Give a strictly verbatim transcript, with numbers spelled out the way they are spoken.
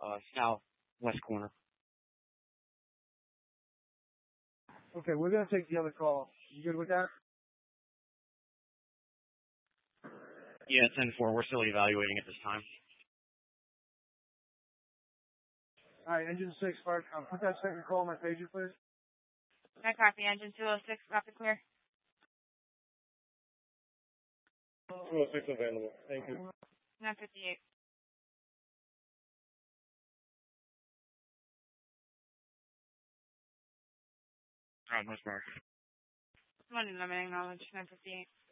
uh, southwest corner. Okay, we're gonna take the other call. You good with that? Yeah, ten four. We're still evaluating at this time. All right, engine six, fire. Uh, put that second call on my pager, please. I copy. Engine two oh six, copy clear. two oh six available. Thank you. nine fifty-eight. Alright, much more. One limiting knowledge, nine fifty-eight.